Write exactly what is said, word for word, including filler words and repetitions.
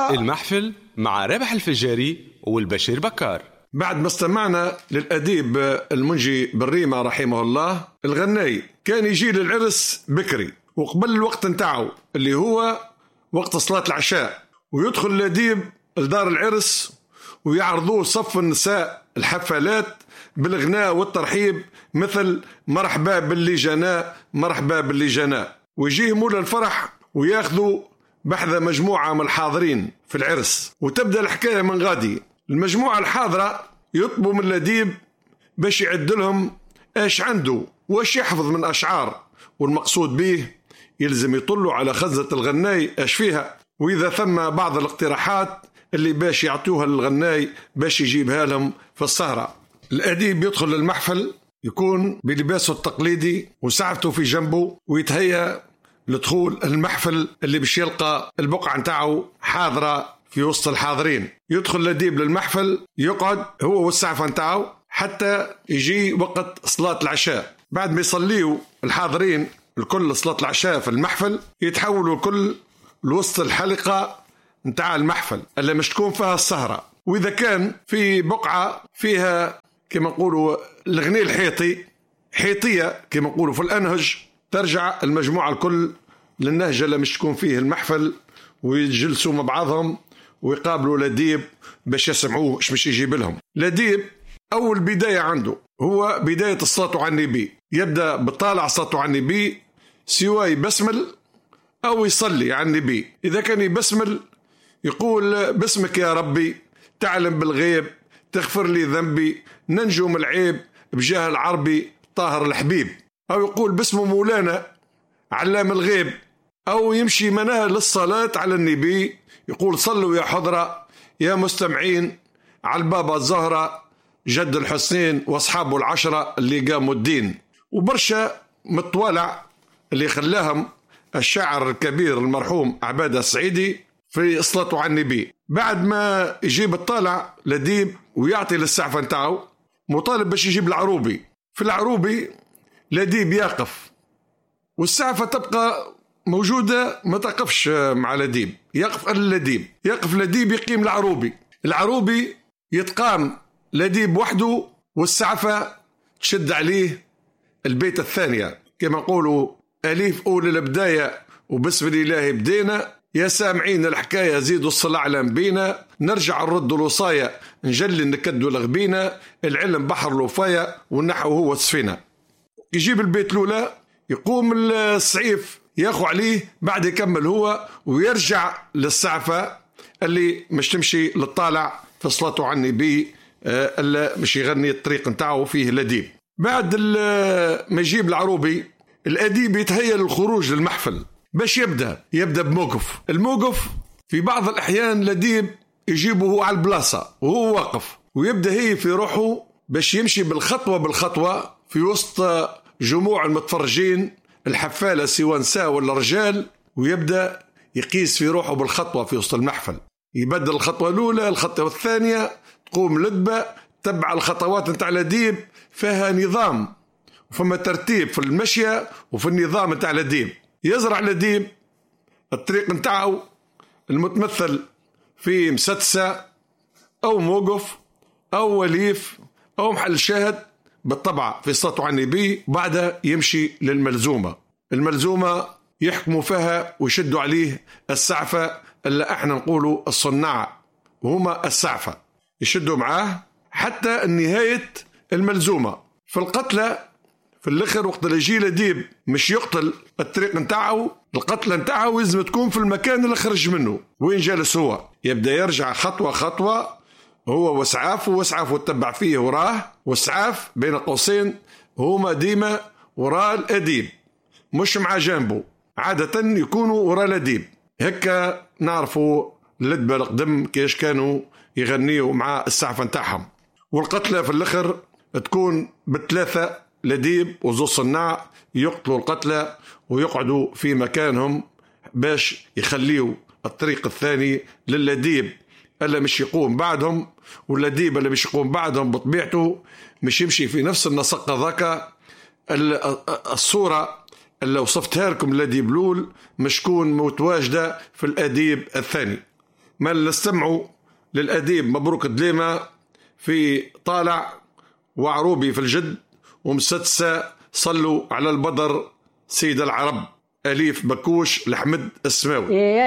الصحراء. المحفل مع رابح الفجاري والبشير بكار. بعد ما استمعنا للأديب المنجي بالريمة رحمه الله، الغناي كان يجي للعرس بكري وقبل الوقت نتاعو اللي هو وقت صلاة العشاء، ويدخل الأديب لدار العرس ويعرضوه صف النساء الحفلات بالغناء والترحيب، مثل مرحبا باللي جنا مرحبا باللي جنا. ويجيه مولا الفرح وياخذوا بحذا مجموعة من الحاضرين في العرس، وتبدأ الحكاية من غادي. المجموعة الحاضرة يطلبوا من الأديب باش يعد لهم ايش عنده واش يحفظ من أشعار، والمقصود به يلزم يطلوا على خزنة الغناي ايش فيها، وإذا ثم بعض الاقتراحات اللي باش يعطوها للغناي باش يجيبها لهم في السهرة. الأديب يدخل للمحفل يكون بلباسه التقليدي وسعفته في جنبه، ويتهيأ لدخول المحفل اللي باش يلقى البقعة نتاعو حاضرة في وسط الحاضرين. يدخل الأديب للمحفل يقعد هو والسعفة نتاعو حتى يجي وقت صلاة العشاء. بعد ما يصليوا الحاضرين الكل صلاة العشاء في المحفل، يتحولوا الكل لوسط الحلقة نتاع المحفل اللي مش تكون فيها السهرة. وإذا كان في بقعة فيها كما نقولوا الغني الحيطي حيطية كما نقولوا في الأنهج، ترجع المجموعة الكل للنهج اللي مش تكون فيه المحفل، ويجلسوا مع بعضهم ويقابلوا الأديب باش يسمعوه ايش مش يجيب لهم. الأديب أول بداية عنده هو بداية الصلاة على النبي، يبدأ بطالع صلاة على النبي، سواء يبسمل أو يصلي على النبي. إذا كان يبسمل يقول باسمك يا ربي تعلم بالغيب تغفر لي ذنبي ننجو من العيب بجاه العربي طاهر الحبيب، أو يقول باسم مولانا علام الغيب، أو يمشي مناه للصلاة على النبي يقول صلوا يا حضرة يا مستمعين على البابا الزهرة جد الحسين واصحابه العشرة اللي قاموا الدين. وبرشا متوالع اللي خلاهم الشاعر الكبير المرحوم عباد السعيدي في صلاته على النبي. بعد ما يجيب الطالع لديب ويعطي للسعفة نتاعو مطالب باش يجيب العروبي. في العروبي لديب يقف والسعفة تبقى موجودة، ما تقفش مع لديب، يقف اللديب يقف لديب يقيم العروبي. العروبي يتقام لديب وحده والسعفة تشد عليه البيت الثانية كما نقولوا أليف أول البداية وبسم الله بدينا، يا سامعين الحكاية زيدوا الصلاة على نبينا، نرجع نرد الوصايا نجلي نكدوا لغبينا، العلم بحر الوفايا والنحو هو السفينة. يجيب البيت الأولى يقوم السعيف ياخو عليه، بعد يكمل هو ويرجع للسعفة اللي مش تمشي للطالع في صلاته على النبي اللي مش يغني الطريق نتاعه فيه لديب. بعد ما يجيب العروبي الأديب يتهيأ للخروج للمحفل باش يبدأ يبدأ بموقف. الموقف في بعض الأحيان لديب يجيبه هو على البلاصة وهو واقف، ويبدأ هي في روحه باش يمشي بالخطوة بالخطوة في وسط جموع المتفرجين الحفالة سواء نساء ولا رجال، ويبدأ يقيس في روحه بالخطوة في وسط المحفل. يبدل الخطوة الأولى الخطوة الثانية، تقوم لدبة تبع الخطوات نتاع لديب فيها نظام وفما ترتيب في المشية وفي النظام نتاع لديب. يزرع لديب الطريق نتاعه المتمثل في مسدسة أو موقف أو وليف أو محل شاهد بالطبع في صلاته على النبي. بعدها يمشي للملزومة، الملزومة يحكموا فيها ويشدوا عليه السعفة اللي احنا نقولوا الصناع وهما السعفة، يشدوا معاه حتى نهاية الملزومة. في القتلة في الاخر وقت اللي يجي لديب مش يقتل الطريق نتاعه، القتلة نتاعه لازم تكون في المكان اللي خرج منه وين جالس هو، يبدأ يرجع خطوة خطوة هو وسعافه وسعافه تتبع فيه وراه، وسعاف بين قوسين هما ديما وراه الأديب مش مع جانبه، عادة يكونوا وراه الأديب. هكا نعرفوا لدبة القدم كيش كانوا يغنيوا مع السعفة نتاعهم. والقتلة في الآخر تكون بثلاثة لديب وزو صناع يقتلوا القتلة ويقعدوا في مكانهم باش يخليوا الطريق الثاني للديب اللي مش يقوم بعدهم، واللديب اللي مش يقوم بعدهم بطبيعته مش يمشي في نفس النسق ذاك. الصورة اللي وصفتها لكم الأديب الأول مش تكون متواجدة في الأديب الثاني. ما نستمعوا للأديب مبروك دليمة في طالع وعروبي في الجد، ومسدسة صلوا على البدر سيد العرب، أليف بكوش لحمد السماوي.